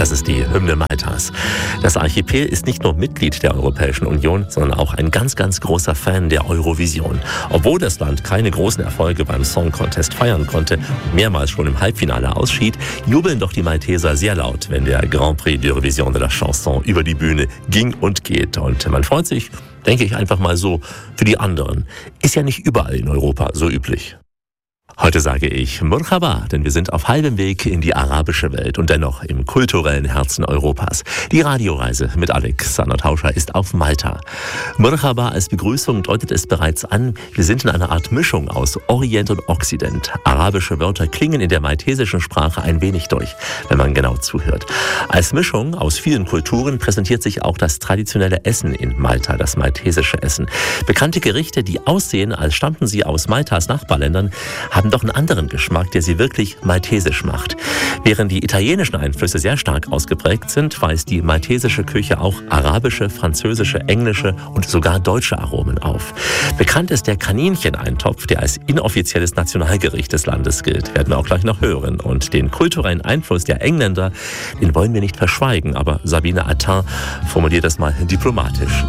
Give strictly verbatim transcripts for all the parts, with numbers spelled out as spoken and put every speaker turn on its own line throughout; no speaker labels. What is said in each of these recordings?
Das ist die Hymne Maltas. Das Archipel ist nicht nur Mitglied der Europäischen Union, sondern auch ein ganz, ganz großer Fan der Eurovision. Obwohl das Land keine großen Erfolge beim Song Contest feiern konnte und mehrmals schon im Halbfinale ausschied, jubeln doch die Malteser sehr laut, wenn der Grand Prix d'Eurovision de la Chanson über die Bühne ging und geht. Und man freut sich, denke ich einfach mal so, für die anderen. Ist ja nicht überall in Europa so üblich. Heute sage ich Merhaba, denn wir sind auf halbem Weg in die arabische Welt und dennoch im kulturellen Herzen Europas. Die Radioreise mit Alexander Tauscher ist auf Malta. Merhaba als Begrüßung deutet es bereits an, wir sind in einer Art Mischung aus Orient und Okzident. Arabische Wörter klingen in der maltesischen Sprache ein wenig durch, wenn man genau zuhört. Als Mischung aus vielen Kulturen präsentiert sich auch das traditionelle Essen in Malta, das maltesische Essen. Bekannte Gerichte, die aussehen, als stammten sie aus Maltas Nachbarländern, haben doch einen anderen Geschmack, der sie wirklich maltesisch macht. Während die italienischen Einflüsse sehr stark ausgeprägt sind, weist die maltesische Küche auch arabische, französische, englische und sogar deutsche Aromen auf. Bekannt ist der Kanincheneintopf, der als inoffizielles Nationalgericht des Landes gilt. Werden wir auch gleich noch hören. Und den kulturellen Einfluss der Engländer, den wollen wir nicht verschweigen, aber Sabine Attin formuliert das mal diplomatisch.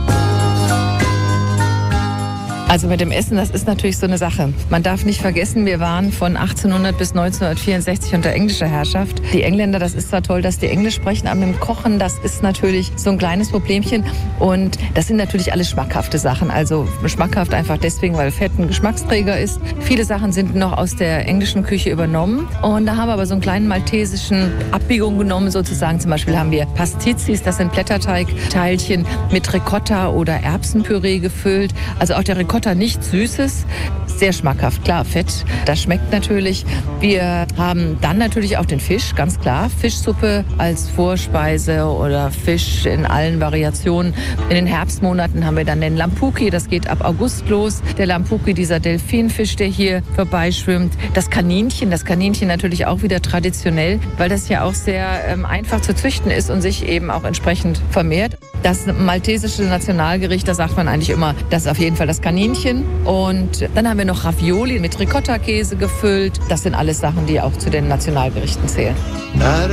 Also mit dem Essen, das ist natürlich so eine Sache. Man darf nicht vergessen, wir waren von achtzehnhundert bis neunzehnhundertvierundsechzig unter englischer Herrschaft. Die Engländer, das ist zwar toll, dass die Englisch sprechen, aber mit dem Kochen, das ist natürlich so ein kleines Problemchen. Und das sind natürlich alles schmackhafte Sachen. Also schmackhaft einfach deswegen, weil Fett ein Geschmacksträger ist. Viele Sachen sind noch aus der englischen Küche übernommen. Und da haben wir aber so einen kleinen maltesischen Abbiegung genommen sozusagen. Zum Beispiel haben wir Pastizis, das sind Blätterteigteilchen mit Ricotta oder Erbsenpüree gefüllt. Also auch der Ricotta nicht Süßes, sehr schmackhaft, klar, Fett, das schmeckt natürlich. Wir haben dann natürlich auch den Fisch, ganz klar, Fischsuppe als Vorspeise oder Fisch in allen Variationen. In den Herbstmonaten haben wir dann den Lampuki, das geht ab August los. Der Lampuki, dieser Delfinfisch, der hier vorbeischwimmt. Das Kaninchen, das Kaninchen natürlich auch wieder traditionell, weil das ja auch sehr ähm, einfach zu züchten ist und sich eben auch entsprechend vermehrt. Das maltesische Nationalgericht, da sagt man eigentlich immer, das ist auf jeden Fall das Kaninchen. Und dann haben wir noch Ravioli mit Ricotta-Käse gefüllt. Das sind alles Sachen, die auch zu den Nationalgerichten zählen.